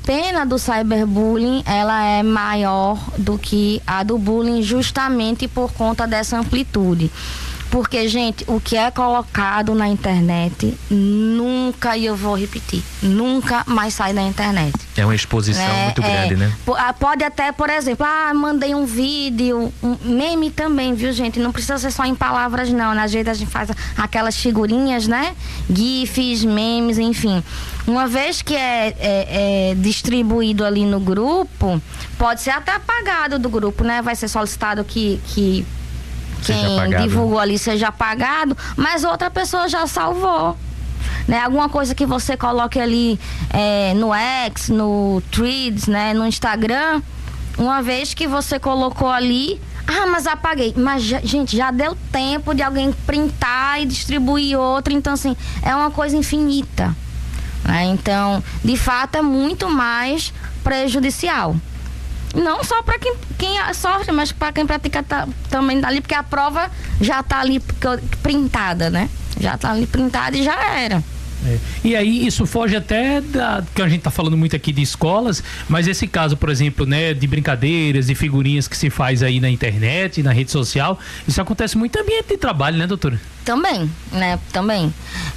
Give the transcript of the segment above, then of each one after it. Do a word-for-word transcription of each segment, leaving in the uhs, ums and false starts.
pena do cyberbullying, ela é maior do que a do bullying, justamente por conta dessa amplitude. Porque, gente, o que é colocado na internet, nunca, e eu vou repetir, nunca mais sai da internet. É uma exposição é, muito grande, é, né? Pode até, por exemplo, ah, mandei um vídeo, um meme também, viu, gente? Não precisa ser só em palavras, não. Na jeito a gente faz aquelas figurinhas, né? GIFs, memes, enfim. Uma vez que é, é, é distribuído ali no grupo, pode ser até apagado do grupo, né? Vai ser solicitado que... que quem divulgou ali seja apagado, mas outra pessoa já salvou, né? Alguma coisa que você coloque ali é, no X, no Threads, né? No Instagram, uma vez que você colocou ali, ah, mas apaguei, mas já, gente, já deu tempo de alguém printar e distribuir outra, então assim, é uma coisa infinita, né? Então, de fato, é muito mais prejudicial. Não só para quem, quem sofre, mas para quem pratica tá, também ali, porque a prova já está ali printada, né? Já está ali printada e já era. É. E aí isso foge até da que a gente tá falando muito aqui de escolas, mas esse caso, por exemplo, né, de brincadeiras, de figurinhas que se faz aí na internet, na rede social, isso acontece muito em ambiente de trabalho, né, doutora? Também, né, também.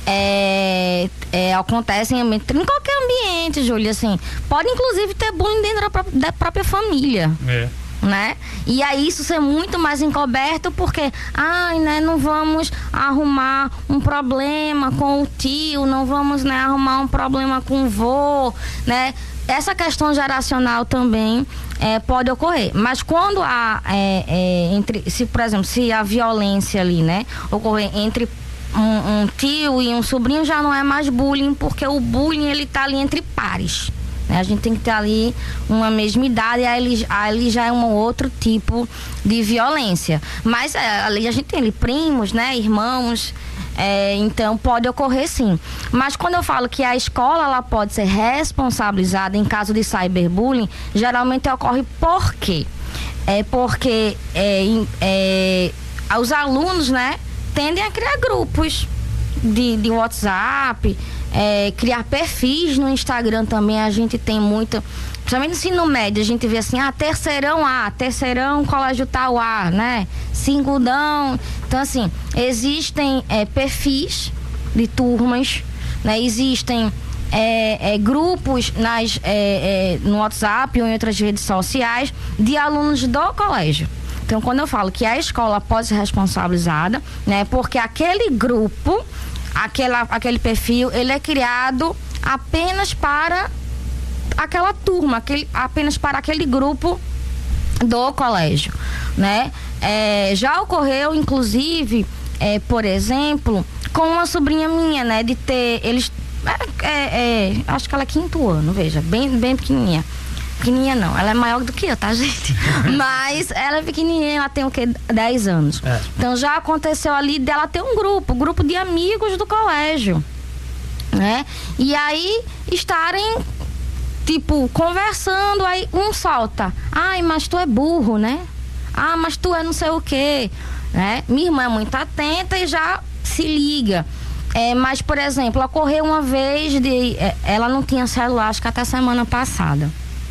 É, é, acontece em, ambiente, em qualquer ambiente, Júlia, assim, pode inclusive ter bullying dentro da própria, da própria família. É. Né? E aí isso ser muito mais encoberto porque, ai, né, não vamos arrumar um problema com o tio, não vamos, né, arrumar um problema com o vô, né? Essa questão geracional também é, pode ocorrer, mas quando há é, é, entre, se por exemplo, se a violência ali, né, ocorrer entre um, um tio e um sobrinho, já não é mais bullying, porque o bullying ele tá ali entre pares. A gente tem que ter ali uma mesma idade, aí ali já é um outro tipo de violência. Mas é, ali a gente tem ali primos, né, irmãos, é, então pode ocorrer sim. Mas quando eu falo que a escola ela pode ser responsabilizada em caso de cyberbullying, geralmente ocorre por quê? É porque é, é, os alunos, né, tendem a criar grupos de, de WhatsApp, É, criar perfis no Instagram também. A gente tem muito, principalmente no ensino médio, a gente vê assim, ah, terceirão A, terceirão colégio tal A, né? Segundão. Então, assim, existem é, perfis de turmas, né? Existem é, é, grupos nas, é, é, no WhatsApp ou em outras redes sociais de alunos do colégio. Então, quando eu falo que a escola pode ser responsabilizada, né? Porque aquele grupo, Aquela, aquele perfil, ele é criado apenas para aquela turma, aquele, apenas para aquele grupo do colégio, né? É, já ocorreu, inclusive, é, por exemplo, com uma sobrinha minha, né? De ter, eles, é, é, acho que ela é quinto ano, veja, bem, bem pequenininha. Pequenininha não, ela é maior do que eu, tá, gente? Mas ela é pequenininha, ela tem o quê? dez anos. É. Então já aconteceu ali dela ter um grupo, um grupo de amigos do colégio, né? E aí estarem, tipo, conversando, aí um solta, ai, mas tu é burro, né? Ah, mas tu é não sei o quê, né? Minha irmã é muito atenta e já se liga. É, mas, por exemplo, ocorreu uma vez de... Ela não tinha celular, acho que até semana passada.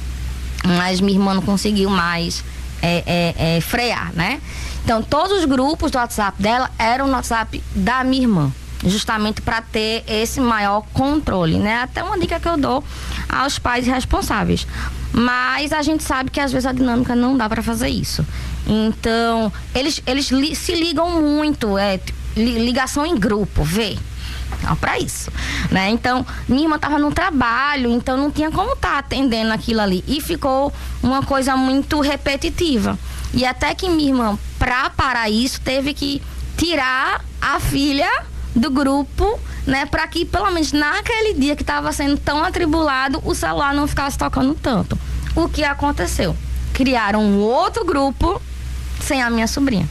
Mas minha irmã não conseguiu mais é, é, é, frear, né? Então, todos os grupos do WhatsApp dela eram no WhatsApp da minha irmã, justamente para ter esse maior controle, né? Até uma dica que eu dou aos pais responsáveis. Mas a gente sabe que às vezes a dinâmica não dá para fazer isso. Então, eles, eles li, se ligam muito, é, ligação em grupo, vê? Não, para isso, né? Então, minha irmã tava no trabalho, então não tinha como estar tá atendendo aquilo ali. E ficou uma coisa muito repetitiva. E até que minha irmã, pra parar isso, teve que tirar a filha do grupo, né? Pra que, pelo menos naquele dia que tava sendo tão atribulado, o celular não ficasse tocando tanto. O que aconteceu? Criaram um outro grupo sem a minha sobrinha,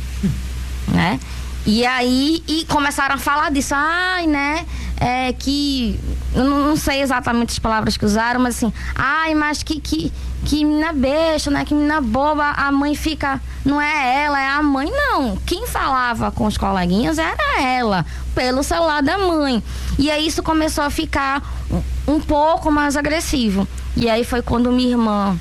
né? E aí, e começaram a falar disso, ai, né, é que, eu não sei exatamente as palavras que usaram, mas assim, ai, mas que, que, que menina besta, né, que menina boba, a mãe fica, não é ela, é a mãe, não. Quem falava com os coleguinhas era ela, pelo celular da mãe. E aí isso começou a ficar um, um pouco mais agressivo. E aí foi quando minha irmã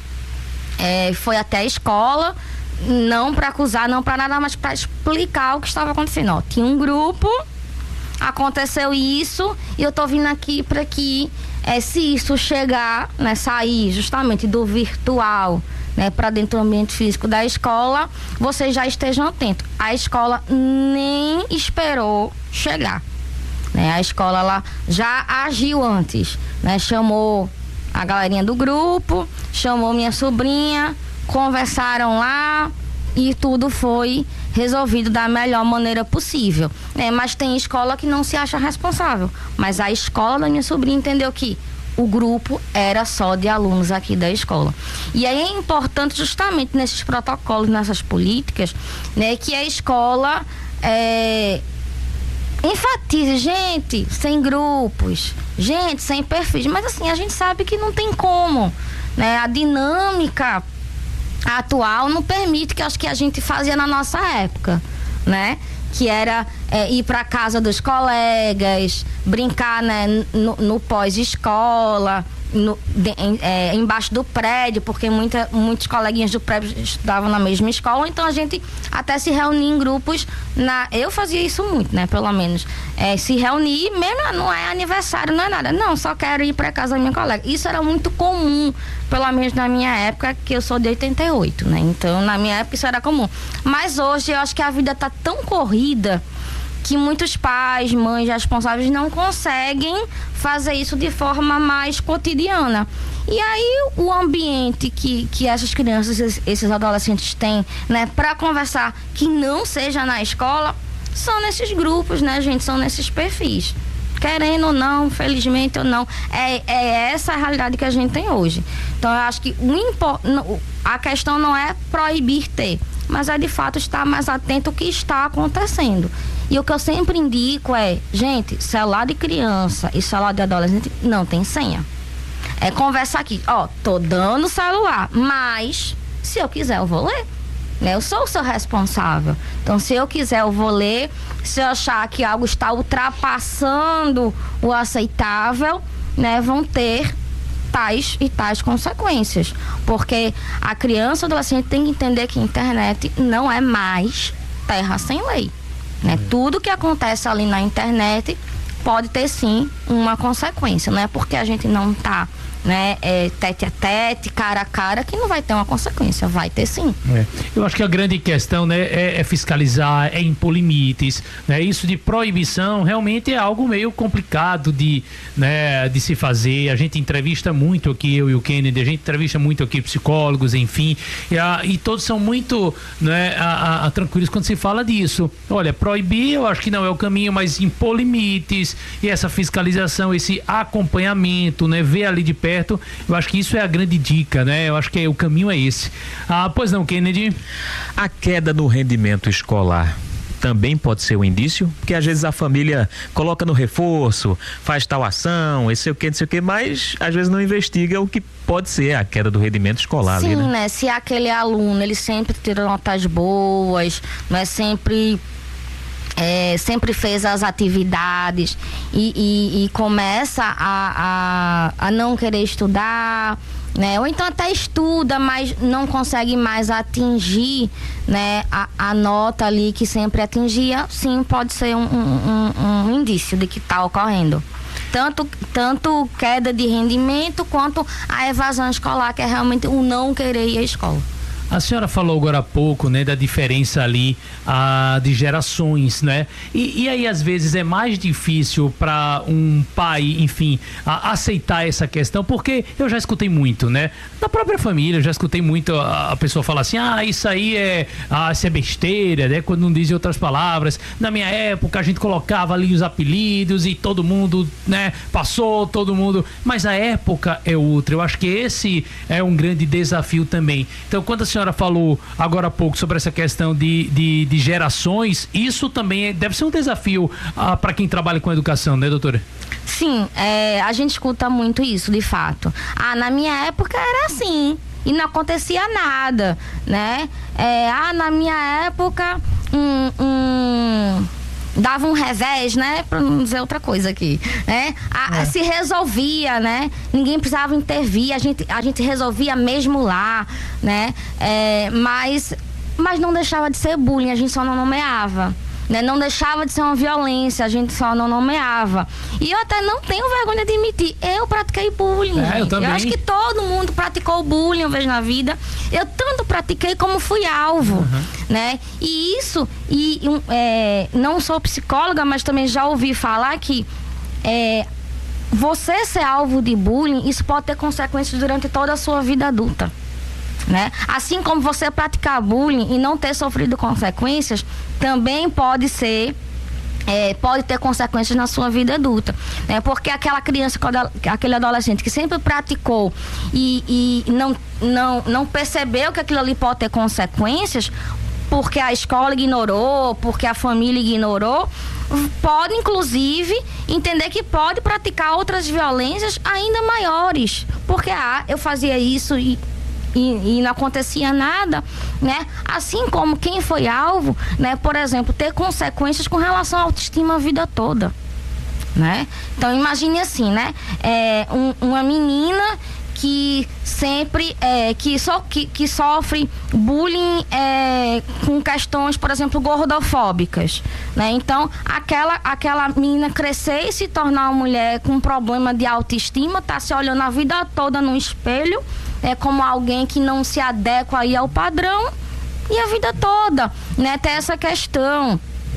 é, foi até a escola, não para acusar, não para nada, mas para explicar o que estava acontecendo. Ó, tinha um grupo, aconteceu isso, e eu tô vindo aqui para que, é, se isso chegar, né, sair justamente do virtual, né, para dentro do ambiente físico da escola, vocês já estejam atentos. A escola nem esperou chegar, né? A escola ela já agiu antes, né? Chamou a galerinha do grupo, chamou minha sobrinha, conversaram lá e tudo foi resolvido da melhor maneira possível, né? Mas tem escola que não se acha responsável, mas a escola da minha sobrinha entendeu que o grupo era só de alunos aqui da escola. E aí é importante justamente nesses protocolos, nessas políticas, né, que a escola é, enfatize, gente, sem grupos, gente, sem perfis. Mas assim, a gente sabe que não tem como, né? A dinâmica atual não permite, que acho que a gente fazia na nossa época, né? Que era é, ir para casa dos colegas, brincar, né, no, no pós-escola, no, de, em, é, embaixo do prédio, porque muita, muitos coleguinhas do prédio estudavam na mesma escola, então a gente até se reunia em grupos. Na, eu fazia isso muito, né, pelo menos. É, se reunir, mesmo não é aniversário, não é nada. Não, só quero ir para casa da minha colega. Isso era muito comum, pelo menos na minha época, que eu sou de oitenta e oito, né? Então, na minha época isso era comum. Mas hoje eu acho que a vida tá tão corrida que muitos pais, mães responsáveis não conseguem fazer isso de forma mais cotidiana. E aí o ambiente que, que essas crianças, esses, esses adolescentes têm, né, para conversar, que não seja na escola, são nesses grupos, né, gente? São nesses perfis. Querendo ou não, felizmente ou não, é, é essa a realidade que a gente tem hoje. Então eu acho que o impor, a questão não é proibir ter, mas é de fato estar mais atento ao que está acontecendo. E o que eu sempre indico é, gente, celular de criança e celular de adolescente não tem senha. É conversar aqui, ó, tô dando celular, mas se eu quiser eu vou ler, né? Eu sou o seu responsável. Então se eu quiser eu vou ler, se eu achar que algo está ultrapassando o aceitável, né, vão ter tais e tais consequências. Porque a criança ou adolescente tem que entender que a internet não é mais terra sem lei. Né? Uhum. Tudo que acontece ali na internet pode ter sim uma consequência. Não é porque a gente não está, né, é, tete a tete, cara a cara, que não vai ter uma consequência. Vai ter sim. É. Eu acho que a grande questão, né, é, é fiscalizar, é impor limites, né? Isso de proibição realmente é algo meio complicado de, né, de se fazer. A gente entrevista muito aqui, eu e o Kennedy, a gente entrevista muito aqui psicólogos, enfim, e, a, e todos são muito, né, a, a, a tranquilos quando se fala disso. Olha, proibir eu acho que não é o caminho, mas impor limites e essa fiscalização, esse acompanhamento, né, ver ali de perto, eu acho que isso é a grande dica, né? Eu acho que é, o caminho é esse. Ah, pois não, Kennedy? A queda no rendimento escolar também pode ser um indício, porque às vezes a família coloca no reforço, faz tal ação, esse sei o que, não sei o que, mas às vezes não investiga o que pode ser a queda do rendimento escolar. Sim, ali, né? né? Se aquele aluno, ele sempre tirou notas boas, não é sempre... É, sempre fez as atividades e, e, e começa a, a, a não querer estudar, né? Ou então até estuda, mas não consegue mais atingir, né, a, a nota ali que sempre atingia, sim, pode ser um, um, um, um indício de que está ocorrendo. Tanto, tanto queda de rendimento quanto a evasão escolar, que é realmente o não querer ir à escola. A senhora falou agora há pouco, né, da diferença ali ah, de gerações, né? E, e aí às vezes é mais difícil para um pai, enfim, a, aceitar essa questão, porque eu já escutei muito, né? Da própria família, eu já escutei muito a, a pessoa falar assim, ah, isso aí é, ah, isso é besteira, né? Quando não dizem outras palavras. Na minha época a gente colocava ali os apelidos e todo mundo, né, passou, todo mundo, mas a época é outra. Eu acho que esse é um grande desafio também. Então, quando a senhora A senhora falou agora há pouco sobre essa questão de, de, de gerações, isso também é, deve ser um desafio ah, para quem trabalha com educação, né, doutora? Sim, é, a gente escuta muito isso, de fato. Ah, na minha época era assim e não acontecia nada, né? É, ah, na minha época um, um dava um revés, né? Pra não dizer outra coisa aqui, né? A, é. Se resolvia, né? Ninguém precisava intervir, a gente, a gente resolvia mesmo lá, né? É, mas, mas não deixava de ser bullying, a gente só não nomeava. Né? Não deixava de ser uma violência, a gente só não nomeava. E eu até não tenho vergonha de admitir, eu pratiquei bullying. É, eu, também. Eu acho que todo mundo praticou bullying uma vez na vida. Eu tanto pratiquei como fui alvo, uhum. né? E isso, e um, é, não sou psicóloga, mas também já ouvi falar que é, você ser alvo de bullying, isso pode ter consequências durante toda a sua vida adulta. Né? Assim como você praticar bullying e não ter sofrido consequências, também pode ser, é, pode ter consequências na sua vida adulta, né? Porque aquela criança, aquele adolescente que sempre praticou e, e não, não, não percebeu que aquilo ali pode ter consequências, porque a escola ignorou, porque a família ignorou, pode inclusive entender que pode praticar outras violências ainda maiores, porque ah, eu fazia isso e E, e não acontecia nada, né? Assim como quem foi alvo, né? Por exemplo, ter consequências com relação à autoestima a vida toda, né? Então imagine assim, né? É, um, uma menina que sempre é, que, so, que, que sofre bullying é, com questões, por exemplo, gordofóbicas, né? Então aquela, aquela menina crescer e se tornar uma mulher com problema de autoestima, tá se olhando a vida toda no espelho, é como alguém que não se adequa aí ao padrão e a vida toda, né? Tem essa questão.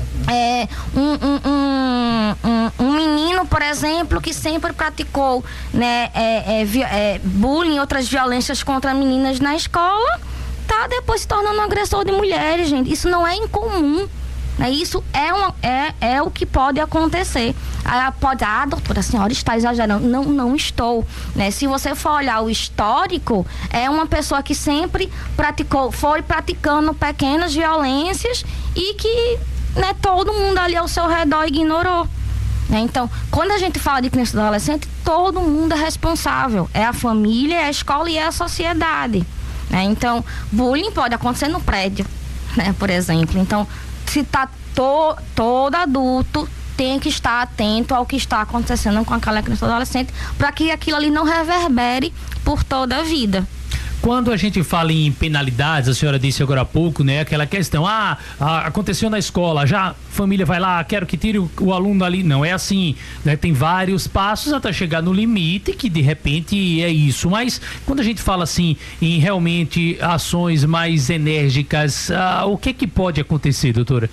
É, um, um, um, um, um menino, por exemplo, que sempre praticou, né, é, é, é, bullying e outras violências contra meninas na escola, tá depois se tornando um agressor de mulheres, gente. Isso não é incomum. Né? Isso é, uma, é, é o que pode acontecer. Ah, pode, ah, doutora, a senhora está exagerando. Não, não estou. Né? Se você for olhar o histórico, é uma pessoa que sempre praticou, foi praticando pequenas violências e que, né, todo mundo ali ao seu redor ignorou. Né? Então, quando a gente fala de criança e adolescente, todo mundo é responsável. É a família, é a escola e é a sociedade. Né? Então, bullying pode acontecer no prédio, né, por exemplo. Então, se tá to, todo adulto tem que estar atento ao que está acontecendo com aquela criança ou adolescente, para que aquilo ali não reverbere por toda a vida. Quando a gente fala em penalidades, a senhora disse agora há pouco, né? Aquela questão, ah, ah aconteceu na escola, já a família vai lá, quero que tire o, o aluno ali. Não é assim, né? Tem vários passos até chegar no limite que de repente é isso. Mas quando a gente fala assim em realmente ações mais enérgicas, ah, o que que pode acontecer, doutora?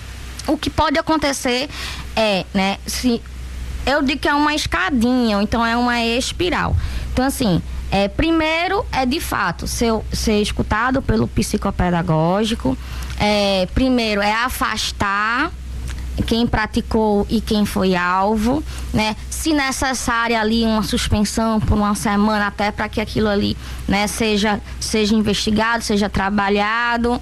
O que pode acontecer é, né? Se eu digo que é uma escadinha, ou então é uma espiral. Então, assim, É, primeiro é de fato ser, ser escutado pelo psicopedagógico. É, primeiro é afastar quem praticou e quem foi alvo, né? Se necessário ali uma suspensão por uma semana, até para que aquilo ali, né, seja, seja investigado, seja trabalhado.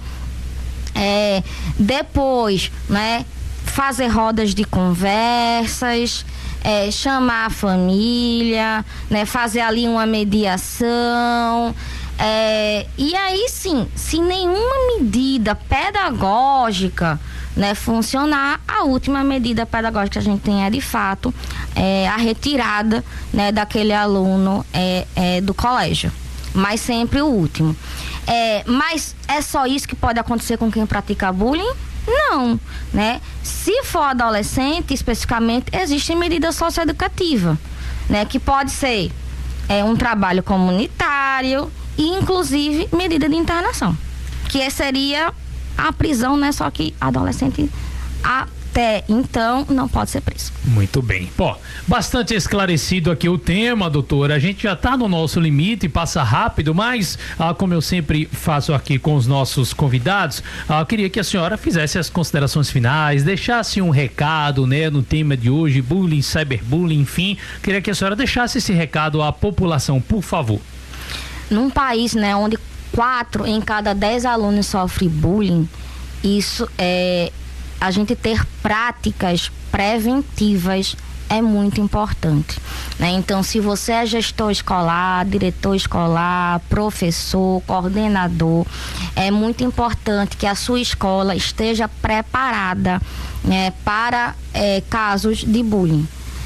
É, depois, né, fazer rodas de conversas. É, chamar a família, né, fazer ali uma mediação, é, e aí sim, se nenhuma medida pedagógica, né, funcionar, a última medida pedagógica que a gente tem é de fato é, a retirada, né, daquele aluno é, é, do colégio, mas sempre o último. É, mas é só isso que pode acontecer com quem pratica bullying? Não, né? Se for adolescente, especificamente, existe medida socioeducativa, né? Que pode ser é, um trabalho comunitário e, inclusive, medida de internação, que seria a prisão, né? Só que adolescente até então não pode ser preso. Muito bem. Pô, bastante esclarecido aqui o tema, doutora. A gente já está no nosso limite, passa rápido, mas ah, como eu sempre faço aqui com os nossos convidados, ah, eu queria que a senhora fizesse as considerações finais, deixasse um recado, né, no tema de hoje, bullying, cyberbullying, enfim. Queria que a senhora deixasse esse recado à população, por favor. Num país, né, onde quatro em cada dez alunos sofrem bullying, isso é... a gente ter práticas preventivas é muito importante, né? Então, se você é gestor escolar, diretor escolar, professor, coordenador, é muito importante que a sua escola esteja preparada, né, para é, casos de bullying.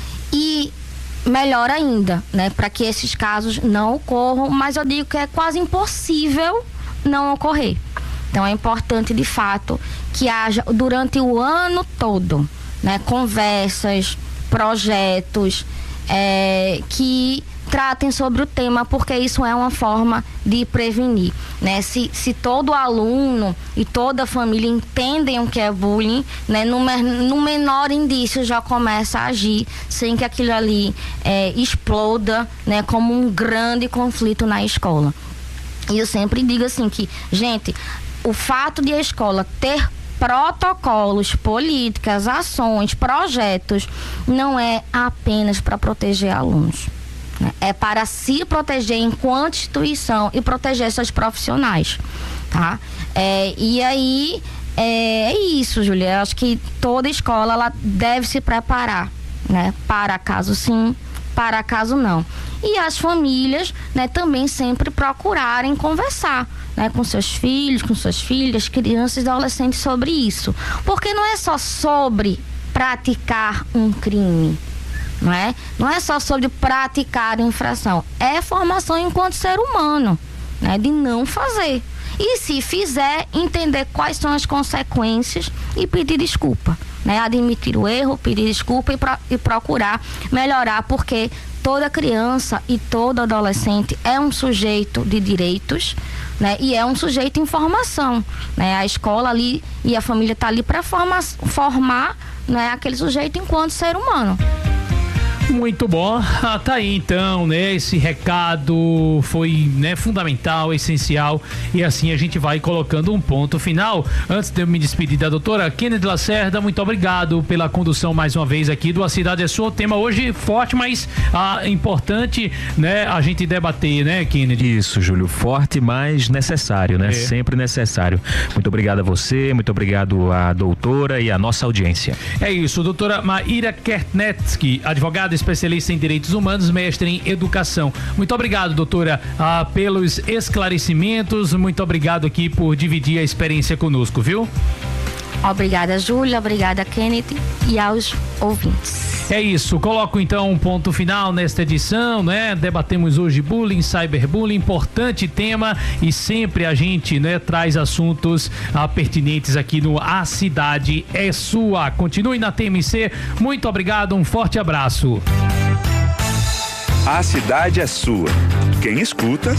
E melhor ainda, né, para que esses casos não ocorram, mas eu digo que é quase impossível não ocorrer. Então é importante, de fato, que haja durante o ano todo, né, conversas, projetos é, que tratem sobre o tema, porque isso é uma forma de prevenir, né? Se, se todo aluno e toda a família entendem o que é bullying, né? No, no menor indício já começa a agir sem que aquilo ali é, exploda, né? Como um grande conflito na escola. E eu sempre digo assim que, gente, o fato de a escola ter protocolos, políticas, ações, projetos, não é apenas para proteger alunos. É para se proteger enquanto instituição e proteger seus profissionais, tá? É, e aí, é, é isso, Júlia. Eu acho que toda escola ela deve se preparar, né? Para caso sim, para caso não. E as famílias, né, também sempre procurarem conversar, né, com seus filhos, com suas filhas, crianças e adolescentes sobre isso. Porque não é só sobre praticar um crime. Não é? Não é só sobre praticar infração, é formação enquanto ser humano, né? De não fazer. E se fizer, entender quais são as consequências e pedir desculpa, né? Admitir o erro, pedir desculpa e, pro, e procurar melhorar, porque toda criança e todo adolescente é um sujeito de direitos, né? E é um sujeito em formação, né? A escola ali e a família está ali para formar, formar, né, aquele sujeito enquanto ser humano. Muito bom, ah, tá aí então, né, esse recado foi, né, fundamental, essencial, e assim a gente vai colocando um ponto final. Antes de eu me despedir da doutora Kennedy Lacerda, muito obrigado pela condução mais uma vez aqui do A Cidade é Sua. O tema hoje forte, mas ah, importante, né, a gente debater, né, Kennedy? Isso, Júlio, forte, mas necessário, né, é. Sempre necessário. Muito obrigado a você, muito obrigado à doutora e à nossa audiência. É isso, doutora Maíra Kertnetsky, advogada especialista em direitos humanos, mestre em educação. Muito obrigado, doutora, ah, pelos esclarecimentos. Muito obrigado aqui por dividir a experiência conosco, viu? Obrigada, Júlia. Obrigada, Kennedy, e aos ouvintes. É isso, coloco então um ponto final nesta edição, né? Debatemos hoje bullying, cyberbullying, importante tema, e sempre a gente, né, traz assuntos ah, pertinentes aqui no A Cidade é Sua. Continue na T M C. Muito obrigado, um forte abraço. A Cidade é Sua. Quem escuta